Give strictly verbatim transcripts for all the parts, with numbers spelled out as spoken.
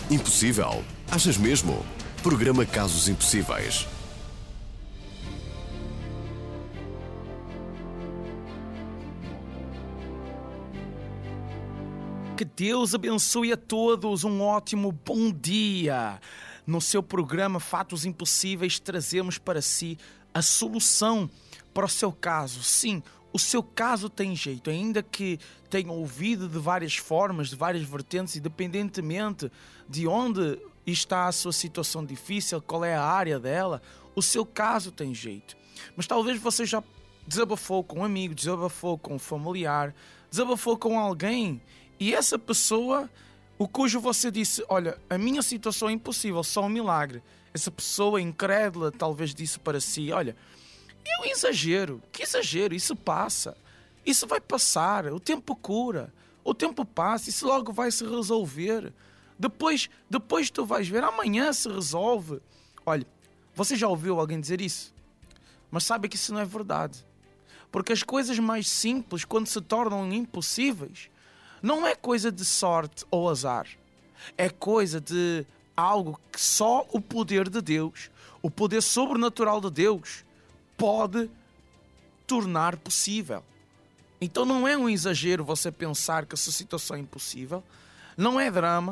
Impossível? Achas mesmo? Programa Casos Impossíveis. Que Deus abençoe a todos, um ótimo bom dia! No seu programa Fatos Impossíveis trazemos para si a solução para o seu caso. Sim, o seu caso tem jeito, ainda que tenha ouvido de várias formas, de várias vertentes, independentemente de onde está a sua situação difícil, qual é a área dela, o seu caso tem jeito. Mas talvez você já desabafou com um amigo, desabafou com um familiar, desabafou com alguém, e essa pessoa, o cujo você disse, olha, a minha situação é impossível, só um milagre. Essa pessoa incrédula talvez disse para si, olha, é um exagero, que exagero, isso passa, isso vai passar, o tempo cura, o tempo passa, isso logo vai se resolver. Depois, depois tu vais ver, amanhã se resolve. Olha, você já ouviu alguém dizer isso? Mas sabe que isso não é verdade. Porque as coisas mais simples, quando se tornam impossíveis, não é coisa de sorte ou azar. É coisa de algo que só o poder de Deus, o poder sobrenatural de Deus, pode tornar possível. Então não é um exagero você pensar que a sua situação é impossível. Não é drama.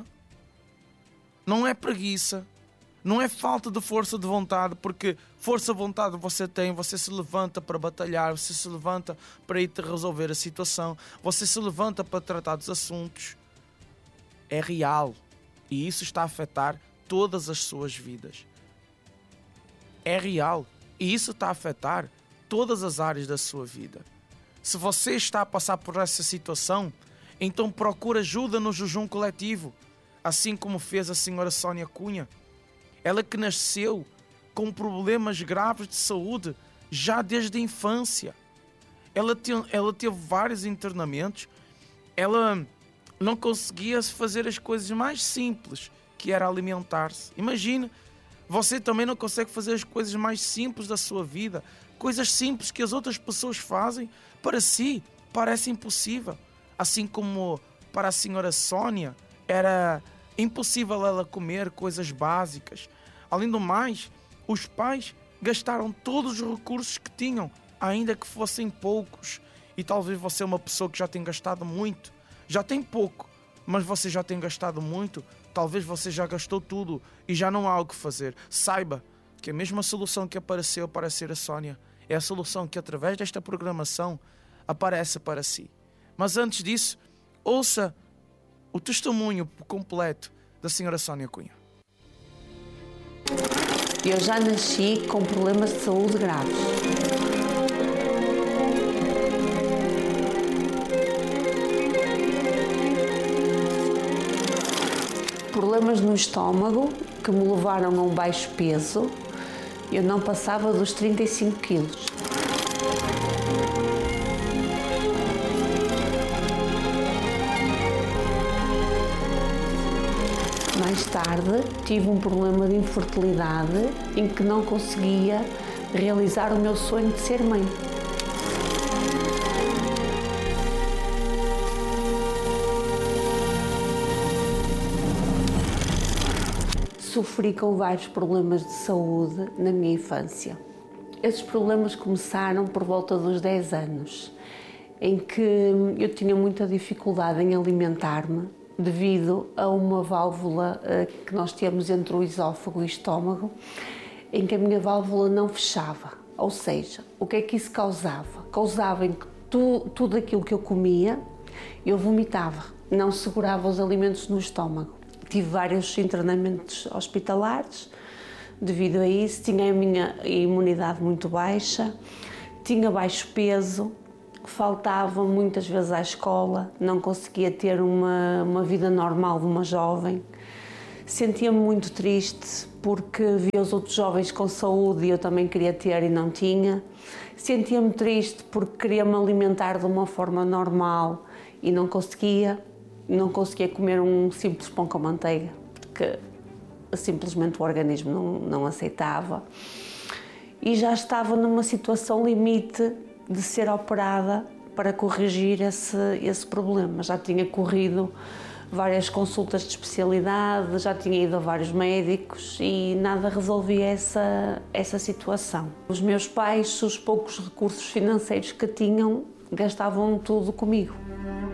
Não é preguiça. Não é falta de força de vontade, porque força de vontade você tem, você se levanta para batalhar, você se levanta para ir resolver a situação, você se levanta para tratar dos assuntos. É real. E isso está a afetar todas as suas vidas. É real. E isso está a afetar todas as áreas da sua vida. Se você está a passar por essa situação, então procura ajuda no jejum coletivo, assim como fez a senhora Sónia Cunha. Ela que nasceu com problemas graves de saúde já desde a infância. Ela, te, ela teve vários internamentos. Ela não conseguia fazer as coisas mais simples, que era alimentar-se. Imagina, você também não consegue fazer as coisas mais simples da sua vida. Coisas simples que as outras pessoas fazem, para si, parece impossível. Assim como para a senhora Sónia, era impossível ela comer coisas básicas. Além do mais, os pais gastaram todos os recursos que tinham, ainda que fossem poucos. E talvez você é uma pessoa que já tem gastado muito. Já tem pouco, mas você já tem gastado muito. Talvez você já gastou tudo e já não há o que fazer. Saiba que a mesma solução que apareceu para ser a Sónia é a solução que através desta programação aparece para si. Mas antes disso, ouça o testemunho completo da senhora Sónia Cunha. Eu já nasci com problemas de saúde graves. Problemas no estômago que me levaram a um baixo peso. Eu não passava dos trinta e cinco quilos. Mais tarde, tive um problema de infertilidade em que não conseguia realizar o meu sonho de ser mãe. Sofri com vários problemas de saúde na minha infância. Esses problemas começaram por volta dos dez anos, em que eu tinha muita dificuldade em alimentar-me, devido a uma válvula uh, que nós temos entre o esófago e o estômago, em que a minha válvula não fechava. Ou seja, o que é que isso causava? Causava em que tu, tudo aquilo que eu comia, eu vomitava, não segurava os alimentos no estômago. Tive vários internamentos hospitalares, devido a isso, tinha a minha imunidade muito baixa, tinha baixo peso, faltava muitas vezes à escola, não conseguia ter uma, uma vida normal de uma jovem. Sentia-me muito triste porque via os outros jovens com saúde e eu também queria ter e não tinha. Sentia-me triste porque queria me alimentar de uma forma normal e não conseguia. Não conseguia comer um simples pão com manteiga, porque simplesmente o organismo não, não aceitava. E já estava numa situação limite de ser operada para corrigir esse, esse problema. Já tinha corrido várias consultas de especialidade, já tinha ido a vários médicos e nada resolvia essa, essa situação. Os meus pais, os poucos recursos financeiros que tinham, gastavam tudo comigo.